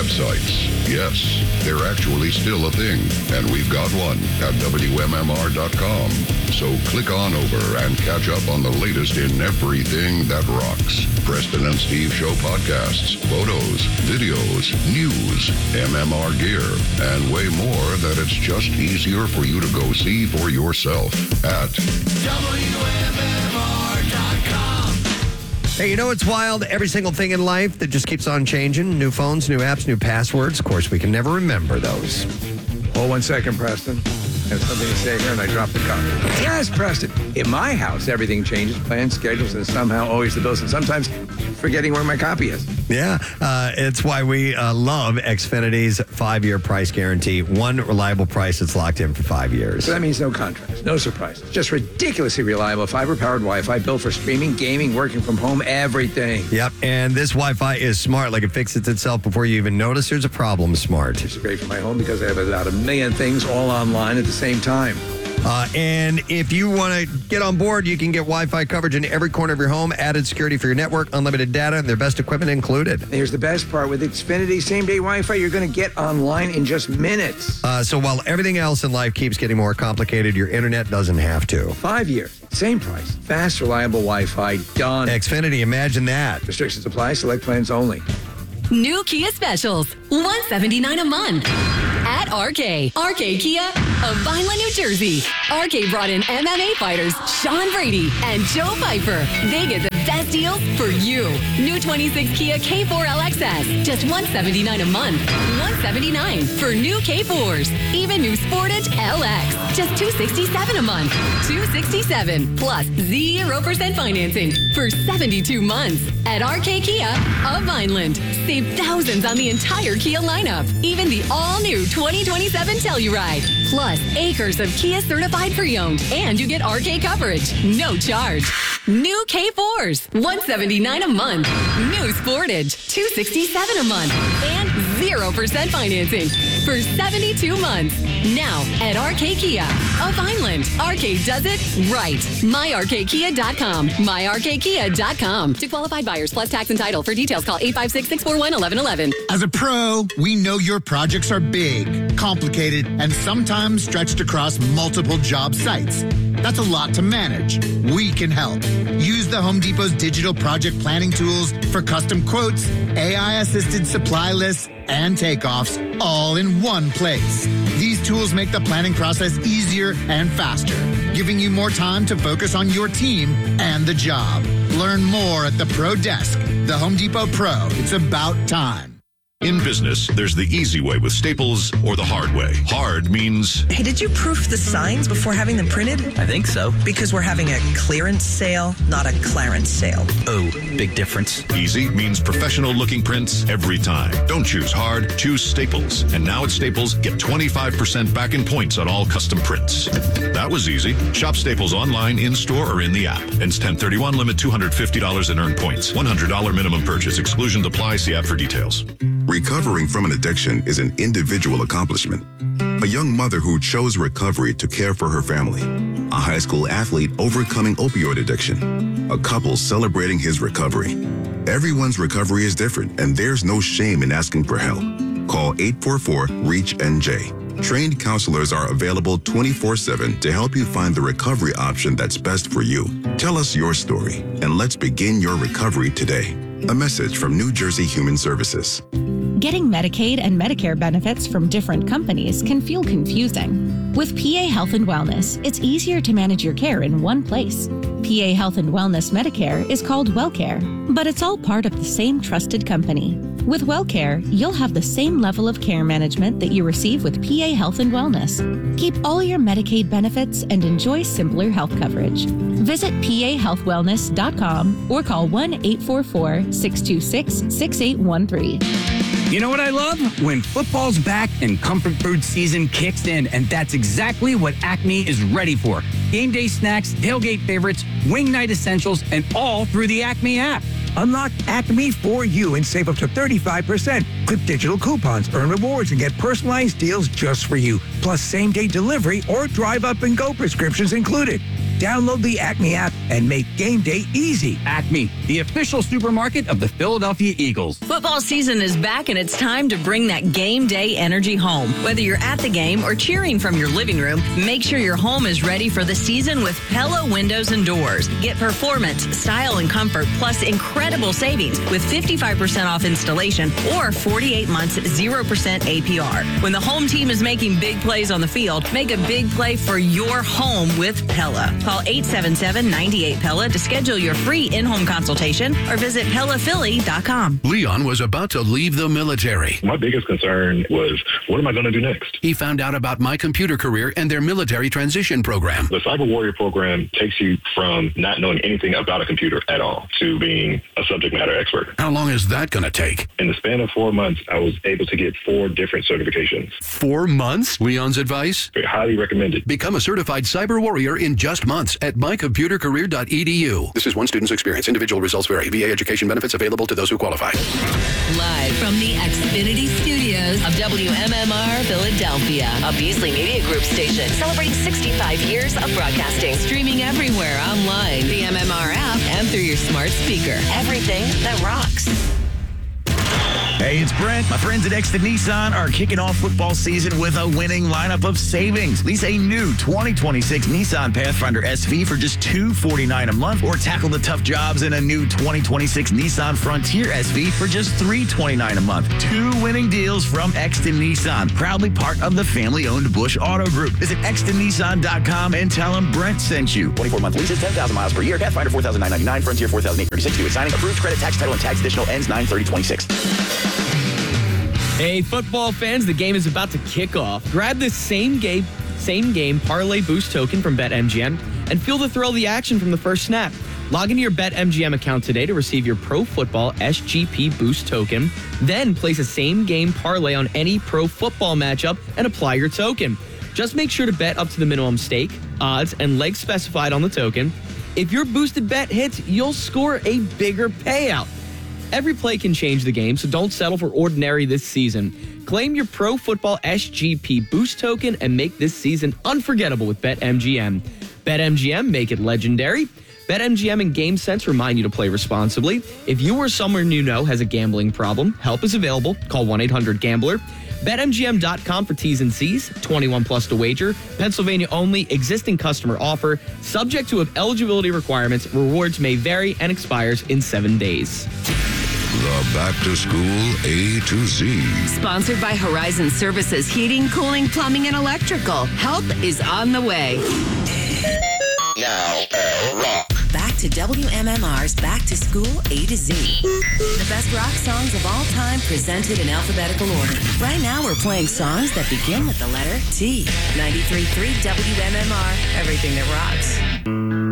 websites. Yes, they're actually still a thing, and we've got one at WMMR.com. So click on over and catch up on the latest in everything that rocks. Preston and Steve Show podcasts, photos, videos, news, MMR gear, and way more that it's just easier for you to go see for yourself at WMMR.com. Hey, you know what's wild? Every single thing in life that just keeps on changing. New phones, new apps, new passwords. Of course, we can never remember those. Hold 1 second, Preston. I have something to say here, and I dropped the cup. Yes, Preston. In my house, everything changes, plans, schedules, and somehow always the bills, and sometimes forgetting where my copy is. Yeah, it's why we love Xfinity's 5-year price guarantee. One reliable price that's locked in for 5 years. So that means no contrast, no surprises. Just ridiculously reliable fiber-powered Wi-Fi built for streaming, gaming, working from home, everything. Yep, and this Wi-Fi is smart. Like, it fixes itself before you even notice there's a problem. Smart. It's great for my home because I have about 1 million things all online at the same time. And if you want to get on board, you can get Wi-Fi coverage in every corner of your home, added security for your network, unlimited data, and their best equipment included. Here's the best part. With Xfinity same-day Wi-Fi, you're going to get online in just minutes. So while everything else in life keeps getting more complicated, your internet doesn't have to. 5 years, same price, fast, reliable Wi-Fi, done. Xfinity, imagine that. Restrictions apply, select plans only. New Kia specials, $179 a month. At RK Kia of Vineland, New Jersey. RK brought in MMA fighters Sean Brady and Joe Piper. They get the best deals for you. New 26 Kia K4 LXS, just $179 a month. $179 for new K4s. Even new Sportage LX, just $267 a month. $267 plus 0% financing for 72 months. At RK Kia of Vineland. Save thousands on the entire Kia lineup. Even the all-new 2027 Telluride. Plus acres of Kia certified pre-owned. And you get RK coverage. No charge. New K4s, $179 a month. New Sportage, $267 a month. And 0% financing for 72 months. Now at RK Kia of Vineland. RK does it right. MyRKKia.com. MyRKKia.com. To qualified buyers plus tax and title. For details, call 856-641-1111. As a pro, we know your projects are big, complicated, and sometimes stretched across multiple job sites. That's a lot to manage. We can help. Use the Home Depot's digital project planning tools for custom quotes, AI-assisted supply lists, and takeoffs all in one place. These tools make the planning process easier and faster, giving you more time to focus on your team and the job. Learn more at the Pro Desk. The Home Depot Pro. It's about time. In business, there's the easy way with Staples or the hard way. Hard means... Hey, did you proof the signs before having them printed? I think so. Because we're having a clearance sale, not a Clarence sale. Oh, big difference. Easy means professional-looking prints every time. Don't choose hard, choose Staples. And now at Staples, get 25% back in points on all custom prints. That was easy. Shop Staples online, in-store, or in the app. Ends 10/31, limit $250 in earned points. $100 minimum purchase. Exclusions apply. See app for details. Recovering from an addiction is an individual accomplishment. A young mother who chose recovery to care for her family. A high school athlete overcoming opioid addiction. A couple celebrating his recovery. Everyone's recovery is different, and there's no shame in asking for help. Call 844-REACH-NJ. Trained counselors are available 24/7 to help you find the recovery option that's best for you. Tell us your story, and let's begin your recovery today. A message from New Jersey Human Services. Getting Medicaid and Medicare benefits from different companies can feel confusing. With PA Health and Wellness, it's easier to manage your care in one place. PA Health and Wellness Medicare is called WellCare, but it's all part of the same trusted company. With WellCare, you'll have the same level of care management that you receive with PA Health and Wellness. Keep all your Medicaid benefits and enjoy simpler health coverage. Visit pahealthwellness.com or call 1-844-626-6813. You know what I love? When football's back and comfort food season kicks in, and that's exactly what Acme is ready for. Game day snacks, tailgate favorites, wing night essentials, and all through the Acme app. Unlock Acme for you and save up to 35%. Clip digital coupons, earn rewards, and get personalized deals just for you. Plus same-day delivery or drive-up-and-go prescriptions included. Download the Acme app and make game day easy. Acme, the official supermarket of the Philadelphia Eagles. Football season is back and it's time to bring that game day energy home. Whether you're at the game or cheering from your living room, make sure your home is ready for the season with Pella Windows and Doors. Get performance, style, and comfort, plus incredible savings with 55% off installation or 48 months 0% APR. When the home team is making big plays on the field, make a big play for your home with Pella. Call 877-98-PELLA to schedule your free in-home consultation or visit PellaPhilly.com. Leon was about to leave the military. My biggest concern was, what am I going to do next? He found out about My Computer Career and their military transition program. The Cyber Warrior program takes you from not knowing anything about a computer at all to being a subject matter expert. How long is that going to take? In the span of 4 months, I was able to get 4 different certifications. 4 months? Leon's advice? Highly recommended. Become a certified cyber warrior in just months at mycomputercareer.edu. This is one student's experience. Individual results vary. VA education benefits available to those who qualify. Live from the Xfinity Studios of WMMR Philadelphia, a Beasley Media Group station celebrating 65 years of broadcasting. Streaming everywhere online, the MMR app, and through your smart speaker. Everything that rocks. Hey, it's Brent. My friends at Exton Nissan are kicking off football season with a winning lineup of savings. Lease a new 2026 Nissan Pathfinder SV for just $249 a month, or tackle the tough jobs in a new 2026 Nissan Frontier SV for just $329 a month. 2 winning deals from Exton Nissan, proudly part of the family-owned Bush Auto Group. Visit extonnissan.com and tell them Brent sent you. 24-month leases, 10,000 miles per year. Pathfinder, $4,999. Frontier, $4,836. Due at signing. Approved credit, tax, title, and tax additional ends 9/30/26. Hey, football fans, the game is about to kick off. Grab this same game parlay boost token from BetMGM and feel the thrill of the action from the first snap. Log into your BetMGM account today to receive your Pro Football SGP boost token. Then place a same game parlay on any pro football matchup and apply your token. Just make sure to bet up to the minimum stake, odds, and legs specified on the token. If your boosted bet hits, you'll score a bigger payout. Every play can change the game, so don't settle for ordinary this season. Claim your Pro Football SGP boost token and make this season unforgettable with BetMGM. BetMGM, make it legendary. BetMGM and GameSense remind you to play responsibly. If you or someone you know has a gambling problem, help is available. Call 1-800-GAMBLER. BetMGM.com for T's and C's. 21 plus to wager. Pennsylvania only. Existing customer offer. Subject to eligibility requirements. Rewards may vary and expires in 7 days. The Back to School A to Z. Sponsored by Horizon Services Heating, Cooling, Plumbing, and Electrical. Help is on the way. Now, rock. Back to WMMR's Back to School A to Z. The best rock songs of all time presented in alphabetical order. Right now we're playing songs that begin with the letter T. 93.3 WMMR. Everything that rocks.